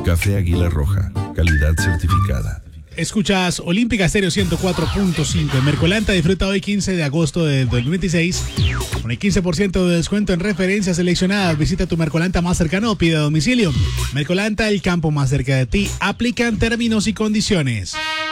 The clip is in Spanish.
Café Águila Roja, calidad certificada. Escuchas Olímpica Stereo 104.5. Mercolanta disfruta hoy 15 de agosto del 2026 con el 15% de descuento en referencias seleccionadas. Visita tu Mercolanta más cercano o pide a domicilio. Mercolanta, el campo más cerca de ti. Aplican términos y condiciones.